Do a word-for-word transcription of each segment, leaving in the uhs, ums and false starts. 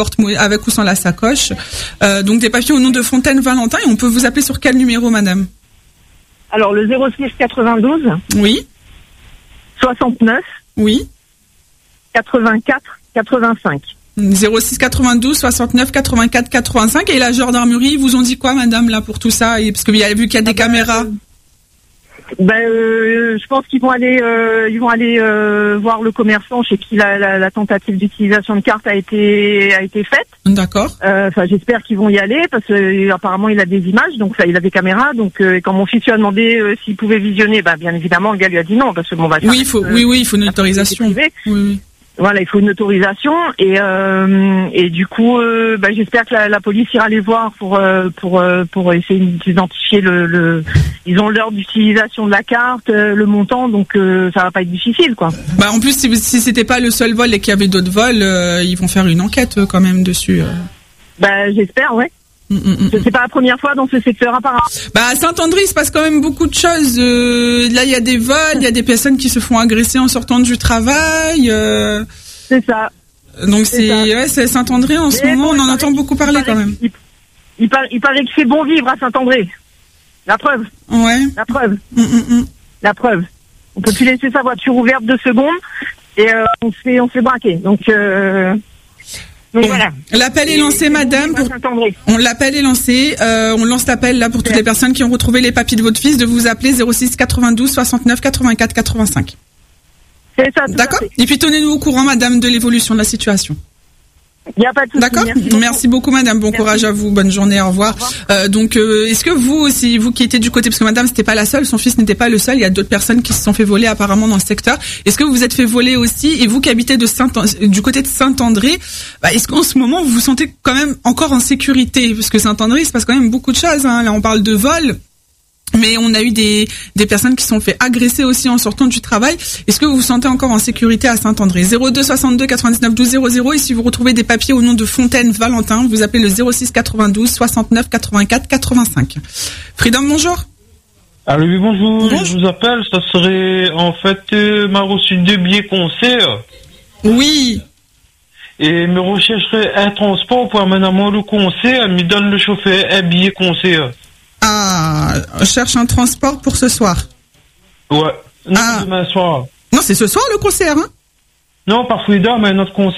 porte-monnaie, avec ou sans la sacoche. Euh, donc des papiers au nom de Fontaine Valentin. Et on peut vous appeler sur quel numéro, madame? Alors le zéro six quatre-vingt-douze. Oui. soixante-neuf. Oui. quatre-vingt-quatre quatre-vingt-cinq. zéro six quatre-vingt-douze soixante-neuf quatre-vingt-quatre quatre-vingt-cinq. Et la gendarmerie, ils vous ont dit quoi, madame, là, pour tout ça? Et parce qu'il y a vu qu'il y a des caméras. Ben, euh, je pense qu'ils vont aller, euh, ils vont aller euh, voir le commerçant chez qui la, la, la tentative d'utilisation de carte a été a été faite. D'accord. Enfin, euh, j'espère qu'ils vont y aller parce que euh, apparemment il a des images, donc ça, il a des caméras. Donc, euh, quand mon fils lui a demandé euh, s'il pouvait visionner, ben bien évidemment, le gars lui a dit non parce que bon, bah, oui, il faut, euh, oui, oui, il faut une autorisation. Oui, oui. Voilà, il faut une autorisation et euh, et du coup, euh, bah, j'espère que la, la police ira les voir pour euh, pour euh, pour essayer d'identifier le, le ils ont l'heure d'utilisation de la carte, euh, le montant, donc euh, ça va pas être difficile, quoi. Bah en plus, si, si c'était pas le seul vol et qu'il y avait d'autres vols, euh, ils vont faire une enquête euh, quand même dessus. Euh. Bah j'espère, ouais. Mm, mm, mm. C'est pas la première fois dans ce secteur apparemment. Bah à Saint-André, il se passe quand même beaucoup de choses. Euh, là, il y a des vols, il y a des personnes qui se font agresser en sortant du travail. Euh... C'est ça. Donc c'est, c'est ouais, c'est Saint-André en ce Mais moment, bon, on en entend beaucoup parler paraît, quand même. Il, il, paraît, il paraît que c'est bon vivre à Saint-André. La preuve. Ouais. La preuve. Mm, mm, mm. La preuve. On peut plus laisser sa voiture ouverte deux secondes et euh, on se fait on se fait braquer. Donc. Euh... Donc bon, voilà. L'appel est lancé, madame. Pour... On l'appel est lancé. Euh, on lance l'appel là pour toutes les personnes qui ont retrouvé les papiers de votre fils de vous appeler zéro six quatre-vingt-douze soixante-neuf quatre-vingt-quatre quatre-vingt-cinq. C'est ça. Tout D'accord. Et puis tenez-nous au courant, madame, de l'évolution de la situation. Il n'y a pas de souci. D'accord. Merci beaucoup, Merci beaucoup madame. Bon Merci. Courage à vous. Bonne journée. Au revoir. Au revoir. Euh, donc, euh, est-ce que vous aussi, vous qui étiez du côté, parce que madame, c'était pas la seule, son fils n'était pas le seul. Il y a d'autres personnes qui se sont fait voler apparemment dans le secteur. Est-ce que vous vous êtes fait voler aussi? Et vous qui habitez de Saint, du côté de Saint-André, bah, est-ce qu'en ce moment vous vous sentez quand même encore en sécurité? Parce que Saint-André, il se passe quand même beaucoup de choses. Hein. Là, on parle de vol. Mais on a eu des, des personnes qui se sont fait agresser aussi en sortant du travail. Est-ce que vous vous sentez encore en sécurité à Saint-André? zéro deux soixante-deux quatre-vingt-dix-neuf douze zéro zéro. Et si vous retrouvez des papiers au nom de Fontaine Valentin, vous appelez le zéro six quatre-vingt-douze soixante-neuf quatre-vingt-quatre quatre-vingt-cinq. Freedom, bonjour. Allô, oui, bonjour. bonjour. Je vous appelle, ça serait en fait, euh, m'a reçu deux billets concert. Oui. Et me rechercherait un transport pour amener à moi le concert. Elle me donne le chauffeur un billet concert. Ah, on cherche un transport pour ce soir. Ouais. Non, ah. demain soir. Non, c'est ce soir le concert, hein? Non, par Freedom, mais notre concert.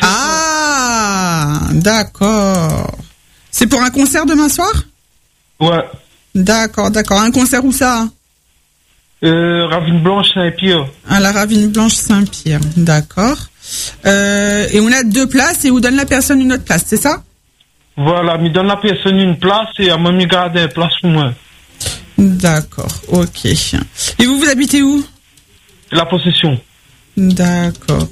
Ah, d'accord. C'est pour un concert demain soir? Ouais. D'accord, d'accord. Un concert où ça? Euh, Ravine Blanche Saint-Pierre. À la Ravine Blanche Saint-Pierre, d'accord. Euh, et on a deux places et on donne la personne une autre place, c'est ça? Voilà, me donne la personne une place et elle me garde une place pour moi. D'accord, ok. Et vous, vous habitez où? La Possession. D'accord.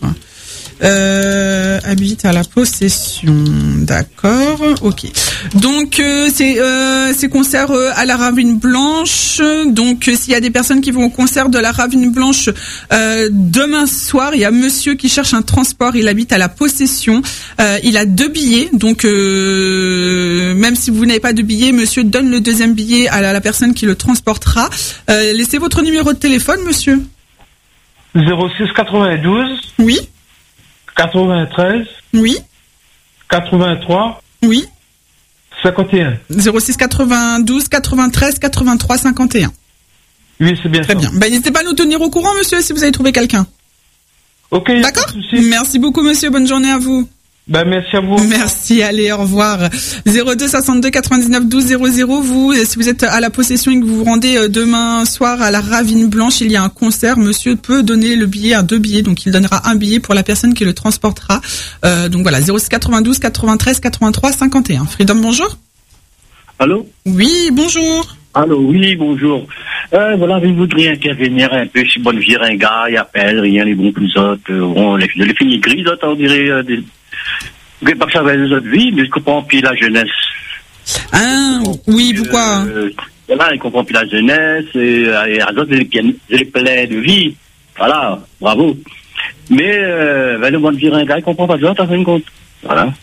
Euh, habite à la Possession, d'accord, ok. Donc euh, c'est euh, c'est concert euh, à la Ravine Blanche. Donc euh, s'il y a des personnes qui vont au concert de la Ravine Blanche euh, demain soir, il y a monsieur qui cherche un transport. Il habite à la Possession. Euh, il a deux billets. Donc euh, même si vous n'avez pas de billet, monsieur donne le deuxième billet à la, la personne qui le transportera. Euh, laissez votre numéro de téléphone, monsieur. zéro six quatre-vingt-douze. Oui. quatre-vingt-treize. Oui. quatre-vingt-trois. Oui. cinquante et un. zéro six quatre-vingt-douze quatre-vingt-treize quatre-vingt-trois cinquante et un. Oui, c'est bien Très ça. bien. Ben, n'hésitez pas à nous tenir au courant, monsieur, si vous avez trouvé quelqu'un. Ok. D'accord. Merci beaucoup, monsieur. Bonne journée à vous. Ben, merci à vous. Merci, allez, au revoir. zéro deux soixante-deux quatre-vingt-dix-neuf douze zéro zéro. Vous, si vous êtes à la Possession et que vous vous rendez demain soir à la Ravine Blanche, il y a un concert. Monsieur peut donner le billet à deux billets, donc il donnera un billet pour la personne qui le transportera. Euh, donc voilà, zéro six quatre-vingt-douze quatre-vingt-treize quatre-vingt-trois cinquante et un. Freedom, bonjour. Allô? Oui, bonjour. Allô, oui, bonjour. Euh, voilà, je voudrais intervenir un peu sur bonne vie, un gars, il appelle, rien, les bons plus autres, on les, les finis gris, autres, on dirait, euh, des... Je ne sais pas que ça va les autres vies, mais je comprends plus la jeunesse. Ah, oui, pourquoi? Euh, voilà, je comprends plus la jeunesse, et, et les autres, les, les pleins de vie. Voilà, bravo. Mais, euh, ben, le bonne vie, un gars, il comprend pas ça, t'as fait une compte. Voilà.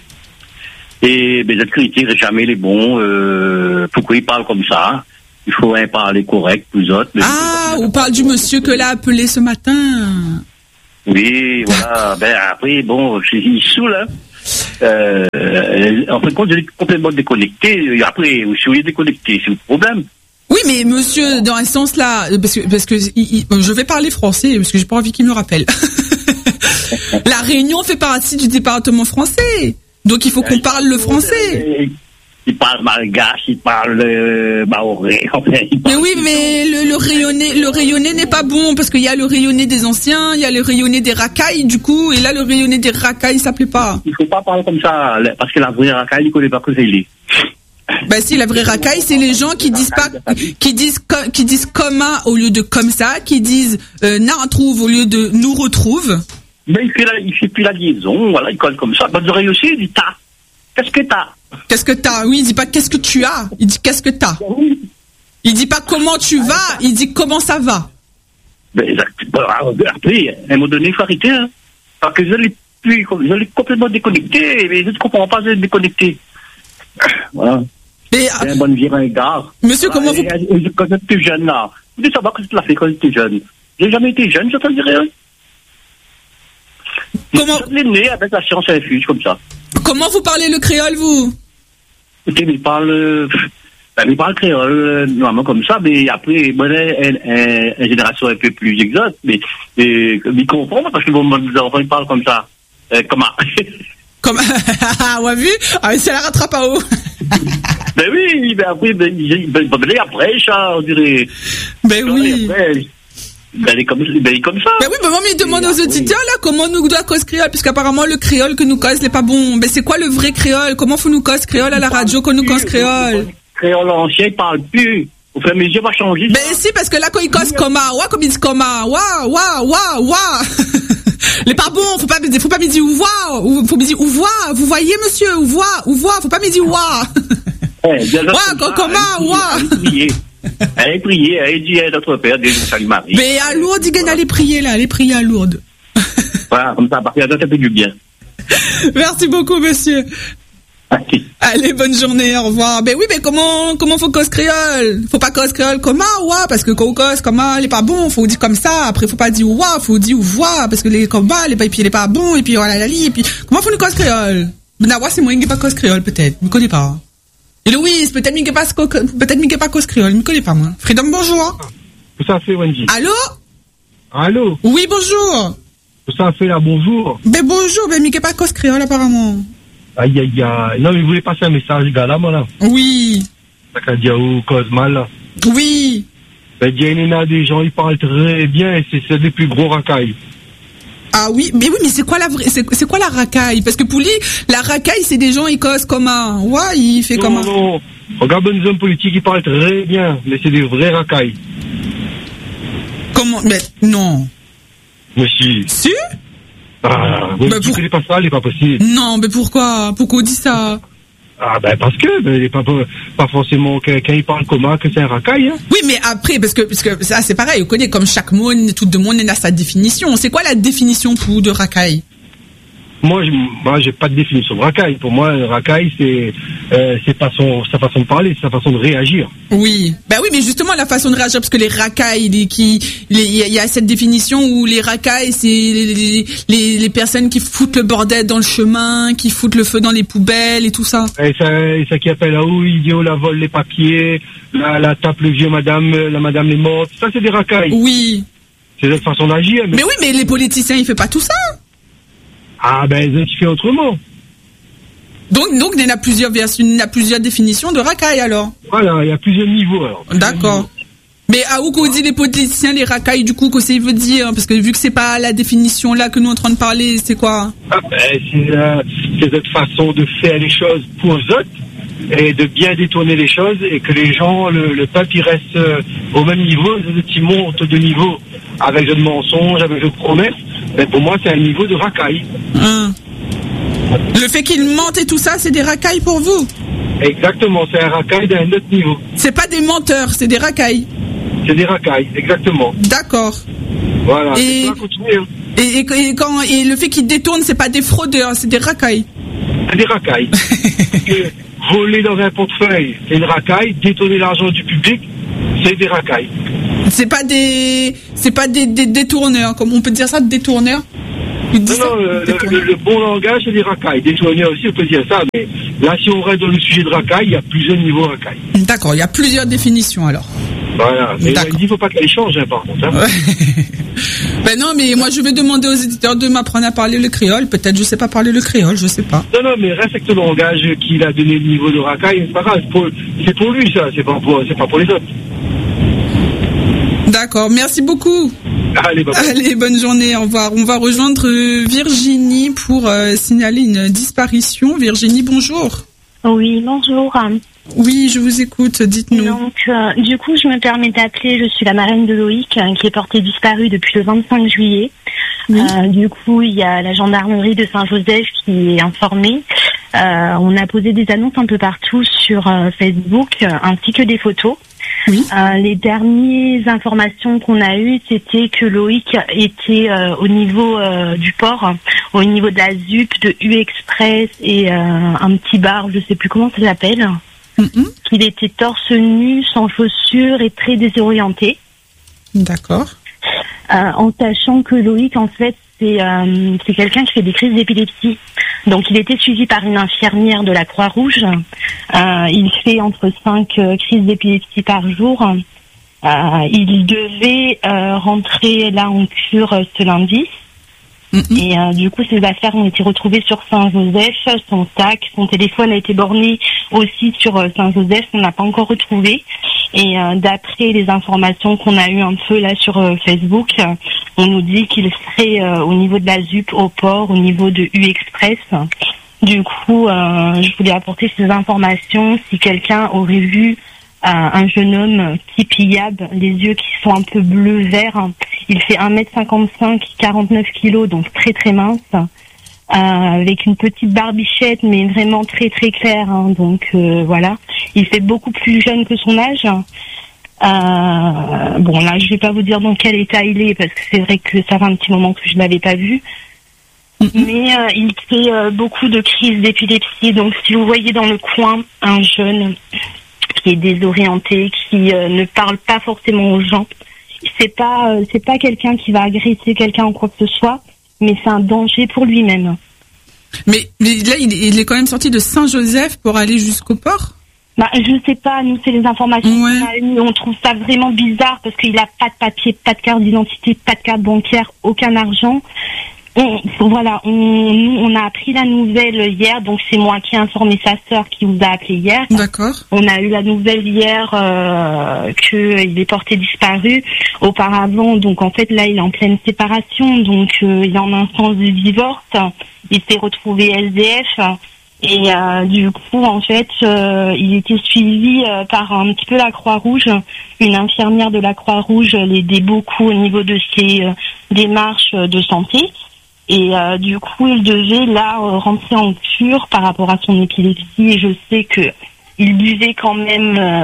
Et, ben, je critique jamais les bons, euh, pourquoi ils parlent comme ça? Il faut un parler correct, plus autres. Ah, on parle du monsieur que l'a appelé ce matin. Oui, voilà. Ben, après, bon, je suis saoul, hein. euh, en fin de compte, je l'ai complètement déconnecté. Et après, je suis déconnecté, c'est le problème. Oui, mais monsieur, dans un sens là, parce que, parce que il, il, je vais parler français, parce que j'ai pas envie qu'il me rappelle. La Réunion fait partie du département français. Donc il faut qu'on parle le français. Il parle malgache, il parle euh, maoré. Enfin, il parle mais oui, mais le, le rayonné, le rayonné n'est pas bon parce qu'il y a le rayonné des anciens, il y a le rayonné des racailles du coup, et là le rayonné des racailles ça plaît pas. Il faut pas parler comme ça parce que la vraie racaille, il connaît pas que c'est lui. Bah si, la vraie racaille, c'est les gens qui disent pas, qui disent, qui disent commun au lieu de comme ça, qui disent euh, n'a retrouve au lieu de nous retrouve. Mais il fait la, il fait plus la liaison, voilà, il colle comme ça. Bonne oreille aussi, il dit t'as. Qu'est-ce que t'as? Qu'est-ce que t'as? Oui, il dit pas qu'est-ce que tu as, il dit qu'est-ce que t'as. Il dit pas comment tu vas, il dit comment ça va. Mais après, à un moment donné, il faut arrêter, hein. Parce que je l'ai plus, je l'ai complètement déconnecté, mais je ne comprends pas, je l'ai déconnecté. Voilà. Mais, c'est un bon vieux ringard. Monsieur, voilà, comment et, vous... Et, quand j'étais jeune, là, vous devez savoir que tu l'as fait quand j'étais jeune. J'ai jamais été jeune, je t'en dirais. Comment... Je l'ai né avec la science infuse, comme ça. Comment vous parlez le créole, vous? Écoutez, mais il parle... Ben, il parle créole, normalement, comme ça, mais après, bon, une, une, une génération un peu plus exote, mais, et, il comprend, parce que bon, nos enfants, ils parlent comme ça. Euh, comment? Comme, ah, on a vu? Ah, mais ça la rattrape à haut. Ben oui, ben après, ben, ben, ben après, ça, on dirait. Ben oui. Après, ben, il est comme, ben, il est comme ça. Ben oui, ben moi, mais demande aux auditeurs, là, comment nous doit cause créole, puisqu'apparemment, le créole que nous cause n'est pas bon. Ben, c'est quoi le vrai créole? Comment faut nous cause créole à la radio qu'on nous cause créole? Créole ancien, il parle plus. Au fur et à mesure, va changer. Ben si, parce que là, quand il cause comment, ouais, comme il dit comment, waouh, waouh, waouh, waouh. Les pas bon, faut pas, faut pas me dire ou voir, ou faut me dire ou voir, vous voyez monsieur, ou voir, ou voir, faut pas me dire ouah. Ouah, comment, ouah. Elle est priée, elle est dit à notre père, des salut Marie. Mais à Lourdes, il gagne à aller prier là, aller prier à Lourdes. Voilà, comme ça, à partir de là, ça fait du bien. Merci beaucoup monsieur. Allez, bonne journée, au revoir. Ben oui, mais comment, comment faut cause créole? Faut pas cause créole comment, ouah, parce que quand on cause comment, il est pas bon, faut dire comme ça. Après, faut pas dire ouah, faut dire ouah, parce que les combats, les puis il est pas bon, et puis voilà, la li, et puis, comment faut nous cause créole? Ben, ouais, c'est moi, il n'est pas cause créole, peut-être. Je me connais pas. Et Louise, peut-être qu'il n'est pas, peut-être qu'il n'est pas cause créole, je me connais pas, moi. Freedom, bonjour. Tout ça fait, Wendy. Allô? Allô? Oui, bonjour. Tout ça fait là, bonjour. Ben, bonjour, ben, il n'est pas cause créole, apparemment. Aïe, aïe, aïe. Non, mais vous voulez passer un message, gars, là, moi, là? Oui. Ça qu'a dit, oh, cause mal, là. Oui. Ben, il y a des gens, ils parlent très bien, et c'est, c'est des plus gros racailles. Ah oui, mais oui, mais c'est quoi la vraie, c'est, c'est quoi la racaille? Parce que pour lui, la racaille, c'est des gens, ils causent comment? Ouais, il fait non, comment? Non, non. Regarde, les hommes politiques, ils parlent très bien, mais c'est des vrais racailles. Comment? Mais, non. Mais si. Si? Ah, vous ne pour... connaissez pas ça, il n'est pas possible. Non, mais pourquoi? Pourquoi on dit ça? Ah ben parce que ben, il est pas pas forcément quand il parle comment que c'est un racaille. Hein. Oui, mais après parce que parce que ça c'est pareil, on connaît comme chaque mot, tout le monde a sa définition. C'est quoi la définition pour de racaille? Moi, je, moi, j'ai pas de définition de racaille. Pour moi, un racaille, c'est, euh, c'est pas son, sa façon de parler, c'est sa façon de réagir. Oui. Ben oui, mais justement, la façon de réagir, parce que les racailles, les, qui, il y, y a cette définition où les racailles, c'est les, les, les personnes qui foutent le bordel dans le chemin, qui foutent le feu dans les poubelles et tout ça. Et ça, et ça qui appelle là où idiot, la vole les papiers, la, la tape le vieux madame, la madame est morte. Ça, c'est des racailles. Oui. C'est notre façon d'agir. Mais... mais oui, mais les politiciens, ils font pas tout ça. Ah ben, ils ont fait autrement. Donc, donc, il y en a plusieurs versions, il y a plusieurs définitions de racailles, alors. Voilà, il y a plusieurs niveaux, alors. D'accord. Mais à où qu'on dit les politiciens, les racailles, du coup, qu'est-ce que ça veut dire? Parce que vu que c'est pas la définition là que nous sommes en train de parler, c'est quoi? Ah ben, c'est, euh, c'est notre façon de faire les choses pour eux autres et de bien détourner les choses et que les gens, le, le peuple, il reste euh, au même niveau, ils montent de niveau avec de mensonges, avec de promesses. Mais pour moi, c'est un niveau de racaille. Hum. Le fait qu'ils mentent et tout ça, c'est des racailles pour vous? Exactement, c'est un racaille d'un autre niveau. C'est pas des menteurs, c'est des racailles. C'est des racailles, exactement. D'accord. Voilà, et, c'est continuer. Hein. Et, et, et, quand, et le fait qu'ils détournent, c'est pas des fraudeurs, c'est des racailles. C'est des racailles. Voler dans un portefeuille, c'est une racaille. Détourner l'argent du public, c'est des racailles. C'est pas des, c'est pas des, des détourneurs, comme on peut dire ça, détourneurs. Il dit Non, ça, non, le, détourné. le, le bon langage, c'est des racailles. Détourné aussi, on peut dire ça, mais là, si on reste dans le sujet de racailles, il y a plusieurs niveaux racailles. D'accord, il y a plusieurs définitions alors. Voilà. Mais D'accord. il dit, faut pas qu'elle change, hein, par contre. Hein. Ouais. Ben non, mais moi je vais demander aux éditeurs de m'apprendre à parler le créole. Peut-être je sais pas parler le créole, je sais pas. Non, non, mais respecte le langage qu'il a donné le niveau de racaille, c'est pas grave. C'est pour, c'est pour lui, ça. C'est pas pour, c'est pas pour les autres. D'accord, merci beaucoup. Allez, bah, Allez, bonne journée, au revoir. On va rejoindre euh, Virginie pour euh, signaler une disparition. Virginie, bonjour. Oui, bonjour. Oui, je vous écoute, dites-nous. Donc, euh, du coup, je me permets d'appeler, je suis la marraine de Loïc, euh, qui est porté disparu depuis le vingt-cinq juillet. Oui. Euh, du coup, il y a la gendarmerie de Saint-Joseph qui est informée. Euh, on a posé des annonces un peu partout sur euh, Facebook, euh, ainsi que des photos. Oui. Euh, les dernières informations qu'on a eues, c'était que Loïc était euh, au niveau euh, du port, au niveau de la Z U P, de U-Express et euh, un petit bar, je sais plus comment ça s'appelle. Mm-hmm. Qu'il était torse nu, sans chaussures et très désorienté. D'accord. Euh, en sachant que Loïc, en fait, c'est euh, c'est quelqu'un qui fait des crises d'épilepsie. Donc, il était suivi par une infirmière de la Croix-Rouge. Euh, il fait entre cinq euh, crises d'épilepsie par jour. Euh, il devait euh, rentrer là en cure euh, ce lundi. Mm-hmm. Et euh, du coup, ses affaires ont été retrouvées sur Saint-Joseph, son sac, son téléphone a été borné aussi sur euh, Saint-Joseph, on n'a pas encore retrouvé. Et euh, d'après les informations qu'on a eues un peu là sur euh, Facebook, euh, on nous dit qu'il serait euh, au niveau de la Z U P au port, au niveau de U-Express. Du coup, euh, je voulais apporter ces informations si quelqu'un aurait vu euh, un jeune homme type Yab, les yeux qui sont un peu bleu-vert. Il fait un mètre cinquante-cinq, quarante-neuf kilos, donc très très mince, euh, avec une petite barbichette, mais vraiment très très claire. Hein, donc euh, voilà, il fait beaucoup plus jeune que son âge. Euh, bon là, je vais pas vous dire dans quel état il est, parce que c'est vrai que ça fait un petit moment que je l'avais pas vu. Mais euh, il fait euh, beaucoup de crises d'épilepsie. Donc si vous voyez dans le coin un jeune qui est désorienté, qui euh, ne parle pas forcément aux gens, c'est pas euh, c'est pas quelqu'un qui va agresser quelqu'un ou quoi que ce soit, mais c'est un danger pour lui-même. Mais, mais là, il, il est quand même sorti de Saint-Joseph pour aller jusqu'au port. Bah, je sais pas, nous c'est les informations Ouais. qu'on a eues, on trouve ça vraiment bizarre parce qu'il a pas de papier, pas de carte d'identité, pas de carte bancaire, aucun argent. On, voilà, on, nous, on a appris la nouvelle hier, donc c'est moi qui ai informé sa sœur qui vous a appelé hier. D'accord. On a eu la nouvelle hier euh, qu'il est porté disparu. Auparavant, donc en fait là il est en pleine séparation, donc euh, il est en instance de divorce. Il s'est retrouvé S D F et euh, du coup en fait euh, il était suivi euh, par un petit peu la Croix-Rouge. Une infirmière de la Croix-Rouge l'aidait beaucoup au niveau de ses euh, démarches de santé. Et euh, du coup, il devait là euh, rentrer en cure par rapport à son épilepsie. Et je sais que il buvait quand même euh,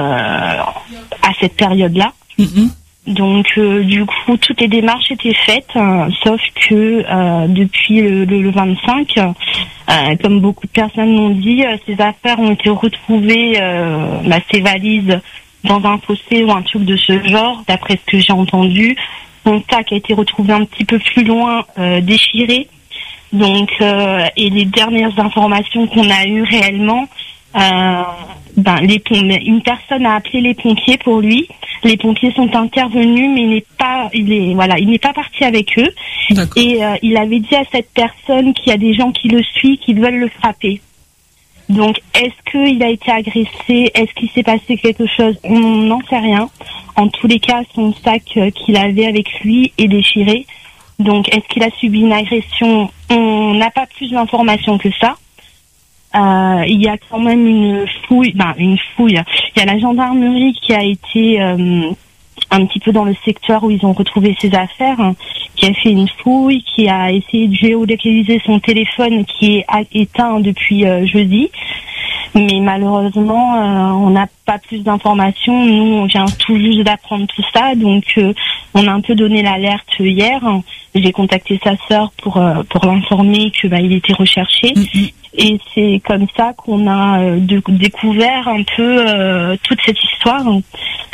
à cette période-là. Mm-hmm. Donc, euh, du coup, toutes les démarches étaient faites, euh, sauf que euh, depuis le, le, le vingt-cinq, euh, comme beaucoup de personnes l'ont dit, euh, ses affaires ont été retrouvées, euh, bah, ses valises dans un fossé ou un truc de ce genre, d'après ce que j'ai entendu. Son sac a été retrouvé un petit peu plus loin, euh, déchiré. Donc, euh, et les dernières informations qu'on a eues réellement, euh, ben, les pom- une personne a appelé les pompiers pour lui. Les pompiers sont intervenus, mais il n'est pas, il est, voilà, il n'est pas parti avec eux. D'accord. Et euh, il avait dit à cette personne qu'il y a des gens qui le suivent, qui veulent le frapper. Donc, est-ce qu'il a été agressé? Est-ce qu'il s'est passé quelque chose? On n'en sait rien. En tous les cas, son sac euh, qu'il avait avec lui est déchiré. Donc, est-ce qu'il a subi une agression? On n'a pas plus d'informations que ça. Euh, il y a quand même une fouille, ben une fouille. Il y a la gendarmerie qui a été euh, un petit peu dans le secteur où ils ont retrouvé ses affaires, hein, qui a fait une fouille, qui a essayé de géolocaliser son téléphone qui est éteint depuis euh, jeudi. Mais malheureusement, euh, on n'a pas plus d'informations. Nous, on vient tout juste d'apprendre tout ça, donc euh, on a un peu donné l'alerte hier. J'ai contacté sa sœur pour euh, pour l'informer que bah, il était recherché. Mm-hmm. Et c'est comme ça qu'on a euh, de, découvert un peu euh, toute cette histoire.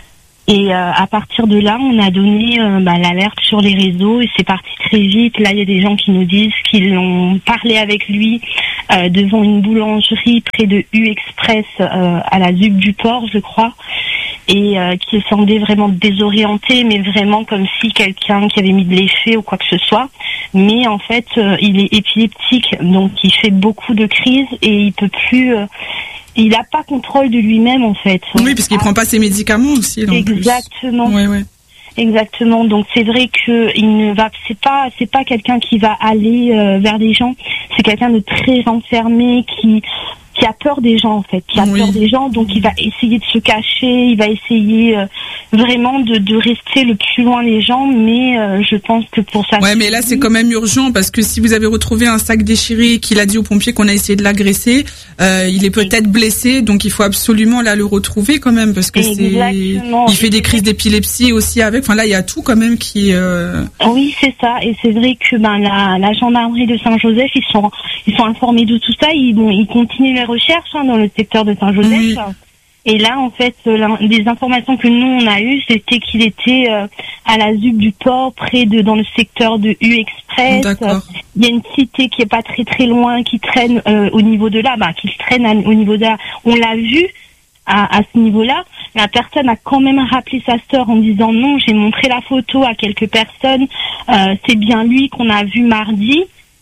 Et euh, à partir de là, on a donné euh, bah, l'alerte sur les réseaux et c'est parti très vite. Là, il y a des gens qui nous disent qu'ils ont parlé avec lui euh, devant une boulangerie près de U-Express euh, à la Zup du Port, je crois, et euh, qu'il semblait vraiment désorienté, mais vraiment comme si quelqu'un qui avait mis de l'effet ou quoi que ce soit. Mais en fait, euh, il est épileptique, donc il fait beaucoup de crises et il peut plus... Euh, il n'a pas contrôle de lui-même en fait. Oui, parce qu'il ah. prend pas ses médicaments aussi. Là, exactement. Ouais, ouais. Exactement. Donc c'est vrai que il ne va, c'est pas, c'est pas quelqu'un qui va aller euh, vers les gens. C'est quelqu'un de très renfermé qui qui a peur des gens en fait, qui a oui. peur des gens. Donc il va essayer de se cacher, il va essayer euh, vraiment de, de rester le plus loin des gens. Mais euh, je pense que pour ça. Ouais, mais là c'est quand même urgent parce que si vous avez retrouvé un sac déchiré, qu'il a dit aux pompiers qu'on a essayé de l'agresser, euh, il est peut-être blessé, donc il faut absolument là le retrouver quand même parce que Exactement. c'est. Il fait des crises d'épilepsie aussi avec. Enfin là il y a tout quand même qui. Euh... Oui c'est ça et c'est vrai que ben la, la gendarmerie de Saint-Joseph ils sont ils sont informés de tout ça, ils bon ils continuent les recherches hein, dans le secteur de Saint-Joseph. Oui. Et là, en fait, les informations que nous on a eues, c'était qu'il était euh, à la Zup du Port, près de dans le secteur de U-Express. Euh, il y a une cité qui est pas très très loin, qui traîne euh, au niveau de là, bah qui traîne à, au niveau de là. On l'a vu à, à ce niveau-là. La personne a quand même rappelé sa sœur en disant non, j'ai montré la photo à quelques personnes. Euh, c'est bien lui qu'on a vu mardi.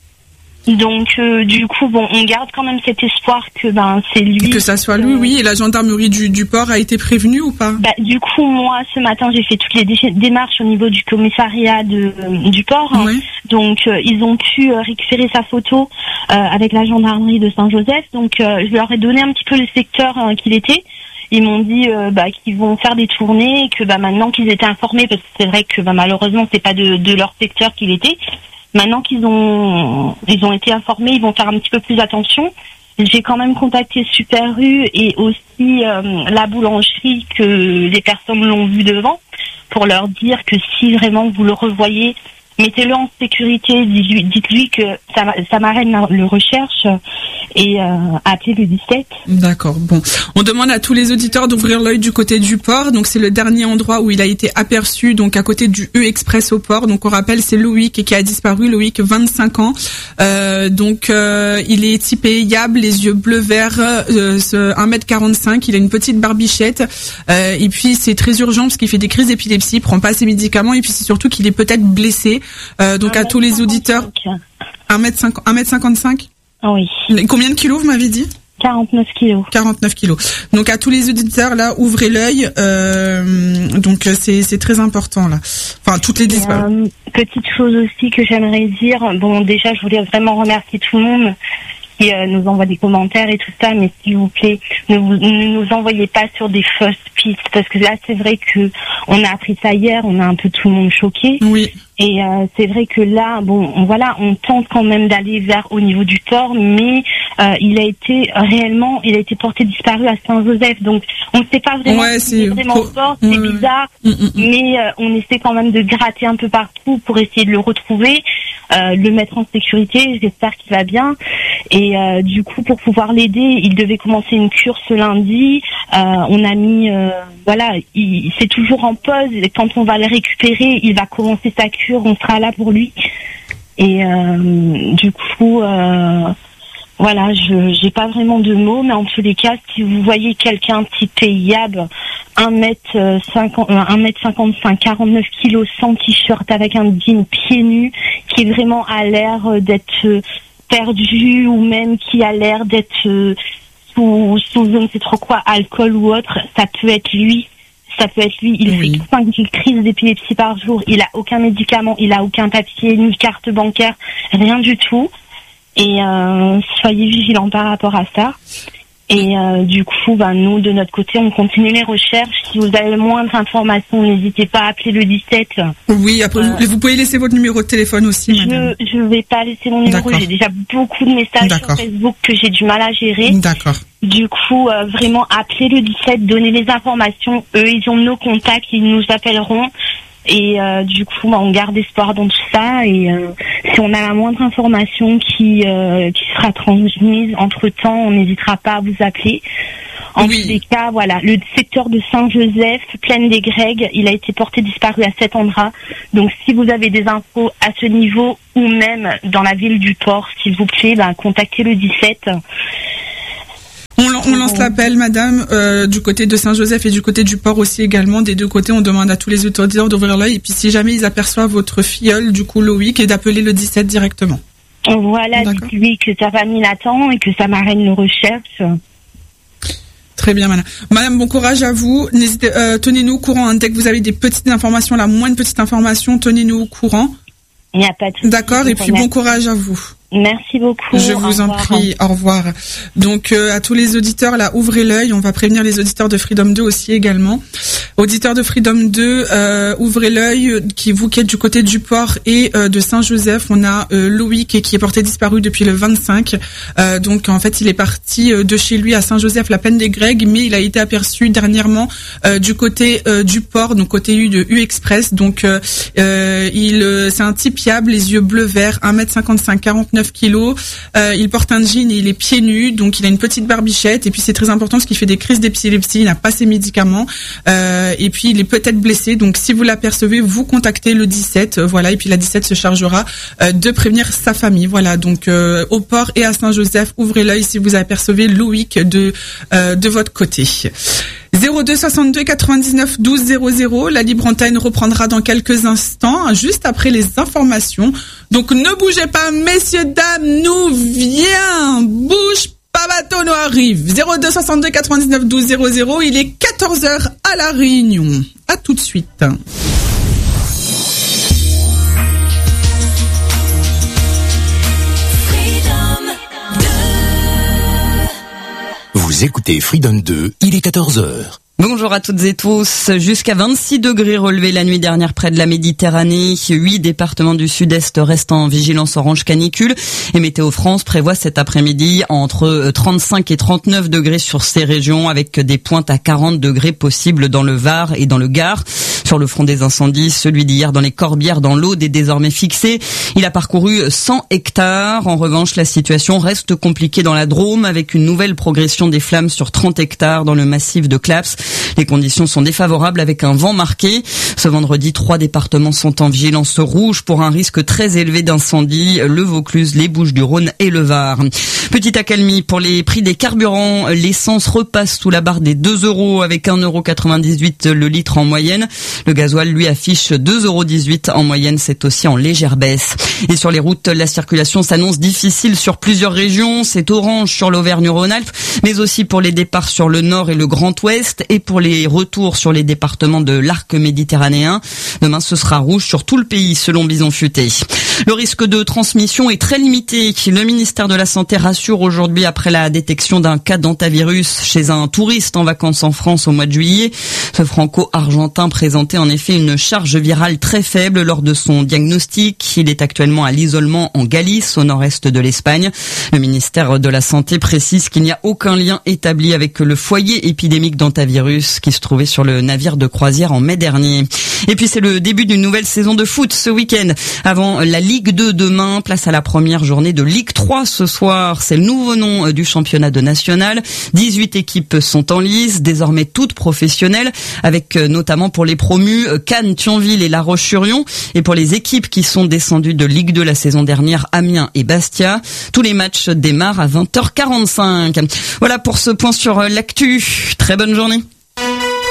Donc euh, du coup bon on garde quand même cet espoir que ben c'est lui que ça soit lui euh... oui et la gendarmerie du, du port a été prévenue ou pas? Bah du coup moi ce matin j'ai fait toutes les dé- démarches au niveau du commissariat de euh, du port hein. Oui. Donc euh, ils ont pu euh, récupérer sa photo euh, avec la gendarmerie de Saint-Joseph donc euh, je leur ai donné un petit peu le secteur euh, qu'il était. Ils m'ont dit euh, bah, qu'ils vont faire des tournées et que bah, maintenant qu'ils étaient informés parce que c'est vrai que bah, malheureusement c'est pas de, de leur secteur qu'il était. Maintenant qu'ils ont ils ont été informés, ils vont faire un petit peu plus attention. J'ai quand même contacté Super U et aussi euh, la boulangerie que les personnes l'ont vu devant pour leur dire que si vraiment vous le revoyez, mettez-le en sécurité, dites-lui que ça, ça m'arrête le recherche et euh, appelez le dix-sept. D'accord, bon. On demande à tous les auditeurs d'ouvrir l'œil du côté du port. Donc c'est le dernier endroit où il a été aperçu, donc à côté du U-Express au port. Donc on rappelle, c'est Loïc qui a disparu, Loïc, vingt-cinq ans. Euh, donc euh, il est typé Yab, les yeux bleu-vert, euh, un mètre quarante-cinq, il a une petite barbichette. Euh, et puis c'est très urgent parce qu'il fait des crises d'épilepsie, il prend pas ses médicaments et puis c'est surtout qu'il est peut-être blessé. Euh, donc à tous les auditeurs, un mètre cinquante-cinq. Oui. Combien de kilos vous m'avez dit? quarante-neuf kilos. quarante-neuf kilos. Donc à tous les auditeurs là, ouvrez l'œil. Euh, donc c'est c'est très important là. Enfin toutes les disparus. Euh, petite chose aussi que j'aimerais dire. Bon déjà je voulais vraiment remercier tout le monde qui euh, nous envoie des commentaires et tout ça, mais s'il vous plaît, ne, vous, ne nous envoyez pas sur des fausses pistes parce que là c'est vrai que on a appris ça hier, on a un peu tout le monde choqué. Oui. Et euh, c'est vrai que là, bon, on, voilà, on tente quand même d'aller vers au niveau du port, mais euh, il a été réellement, il a été porté disparu à Saint-Joseph, donc on ne sait pas vraiment ouais, si c'est vraiment pour... fort, c'est ouais, bizarre, ouais. mm, mm, mais euh, on essaie quand même de gratter un peu partout pour essayer de le retrouver, euh, le mettre en sécurité. J'espère qu'il va bien. Et euh, du coup, pour pouvoir l'aider, il devait commencer une cure ce lundi. Euh, on a mis, euh, voilà, il, c'est toujours en pause. Et quand on va le récupérer, il va commencer sa cure. On sera là pour lui. Et euh, du coup, euh, voilà, je j'ai pas vraiment de mots, mais en tous les cas, si vous voyez quelqu'un typé Yab, un mètre cinquante-cinq, quarante-neuf kilos, sans t-shirt, avec un jean pieds nus, qui est vraiment à l'air d'être perdu ou même qui a l'air d'être sous, sous je ne sais trop quoi, alcool ou autre, ça peut être lui. Ça peut être lui, il oui. fait cinq crises d'épilepsie par jour, il a aucun médicament, il a aucun papier, ni carte bancaire, rien du tout. Et euh, soyez vigilants par rapport à ça. Et euh, du coup, ben, nous, de notre côté, on continue les recherches. Si vous avez le moindre information, n'hésitez pas à appeler le dix-sept. Oui, après, euh, vous, vous pouvez laisser votre numéro de téléphone aussi, madame. Je ne vais pas laisser mon numéro. D'accord. J'ai déjà beaucoup de messages D'accord. sur Facebook que j'ai du mal à gérer. D'accord. Du coup, euh, vraiment, appelez le dix-sept, donnez les informations. Eux, ils ont nos contacts, ils nous appelleront. Et euh, du coup, bah, on garde espoir dans tout ça. Et euh, si on a la moindre information qui euh, qui sera transmise entre-temps, on n'hésitera pas à vous appeler. En Oui. tous les cas, voilà, le secteur de Saint-Joseph, Plaine des Grègues, il a été porté disparu à cet endroit. Donc, si vous avez des infos à ce niveau ou même dans la ville du Port, s'il vous plaît, ben, contactez le dix-sept. On, on lance l'appel, madame, euh, du côté de Saint-Joseph et du côté du Port aussi également. Des deux côtés, on demande à tous les auditeurs d'ouvrir l'œil. Et puis, si jamais ils aperçoivent votre filleul, du coup, Loïc, et d'appeler le dix-sept directement. Voilà, D'accord. dites-lui que sa famille l'attend et que sa marraine le recherche. Très bien, madame. Madame, bon courage à vous. N'hésitez, euh, tenez-nous au courant. Hein. Dès que vous avez des petites informations, la moindre petite information, tenez-nous au courant. Il n'y a pas de souci. D'accord. Et puis, bon courage à vous. Merci beaucoup. Je vous en prie, au revoir. Donc euh, à tous les auditeurs, là, ouvrez l'œil. On va prévenir les auditeurs de Freedom deux aussi également. Auditeurs de Freedom deux, euh, ouvrez l'œil. Qui vous qui êtes du côté du Port et euh, de Saint-Joseph, on a euh, Loïc qui est porté disparu depuis le vingt-cinq. Euh, donc en fait, il est parti de chez lui à Saint-Joseph, la Plaine des Grègues, mais il a été aperçu dernièrement euh, du côté euh, du Port, donc côté U de U-Express. Donc euh, euh, il, euh, c'est un type fiable, les yeux bleu vert, un mètre cinquante-cinq, quarante-neuf kilos. Euh, il porte un jean et il est pieds nus, donc il a une petite barbichette. Et puis c'est très important parce qu'il fait des crises d'épilepsie, il n'a pas ses médicaments. Euh, et puis il est peut-être blessé. Donc si vous l'apercevez, vous contactez le dix-sept. Euh, voilà. Et puis la dix-sept se chargera euh, de prévenir sa famille. Voilà. Donc euh, au Port et à Saint-Joseph, ouvrez l'œil si vous apercevez Loïc de euh, de votre côté. zéro deux soixante-deux quatre-vingt-dix-neuf douze zéro zéro. La libre antenne reprendra dans quelques instants, juste après les informations. Donc ne bougez pas, messieurs, dames, nous viens, bouge pas, bateau, nous arrive. zéro deux soixante-deux quatre-vingt-dix-neuf douze zéro zéro. Il est quatorze heures à La Réunion. À tout de suite. Vous écoutez Freedom deux, il est quatorze heures. Bonjour à toutes et tous. Jusqu'à vingt-six degrés relevés la nuit dernière près de la Méditerranée. Huit départements du sud-est restent en vigilance orange canicule. Et Météo France prévoit cet après-midi entre trente-cinq et trente-neuf degrés sur ces régions, avec des pointes à quarante degrés possibles dans le Var et dans le Gard. Sur le front des incendies, celui d'hier dans les Corbières, dans l'Aude, est désormais fixé. Il a parcouru cent hectares. En revanche, la situation reste compliquée dans la Drôme, avec une nouvelle progression des flammes sur trente hectares dans le massif de Claps. Les conditions sont défavorables avec un vent marqué. Ce vendredi, trois départements sont en vigilance rouge pour un risque très élevé d'incendie, le Vaucluse, les Bouches-du-Rhône et le Var. Petite accalmie pour les prix des carburants. L'essence repasse sous la barre des deux euros avec un euro quatre-vingt-dix-huit le litre en moyenne. Le gasoil, lui, affiche deux euros dix-huit en moyenne. C'est aussi en légère baisse. Et sur les routes, la circulation s'annonce difficile sur plusieurs régions. C'est orange sur l'Auvergne-Rhône-Alpes, mais aussi pour les départs sur le nord et le Grand Ouest, et pour les retours sur les départements de l'arc méditerranéen. Demain, ce sera rouge sur tout le pays, selon Bison Futé. Le risque de transmission est très limité. Le ministère de la Santé rassure aujourd'hui après la détection d'un cas d'hantavirus chez un touriste en vacances en France au mois de juillet. Ce franco-argentin présentait en effet une charge virale très faible lors de son diagnostic. Il est actuellement à l'isolement en Galice, au nord-est de l'Espagne. Le ministère de la Santé précise qu'il n'y a aucun lien établi avec le foyer épidémique d'hantavirus qui se trouvait sur le navire de croisière en mai dernier. Et puis c'est le début d'une nouvelle saison de foot ce week-end. Avant la Ligue deux demain, place à la première journée de Ligue trois ce soir. C'est le nouveau nom du championnat de national. dix-huit équipes sont en lice, désormais toutes professionnelles, avec notamment pour les promus Cannes, Thionville et La Roche-sur-Yon, et pour les équipes qui sont descendues de Ligue deux la saison dernière, Amiens et Bastia. Tous les matchs démarrent à vingt heures quarante-cinq. Voilà pour ce point sur l'actu. Très bonne journée.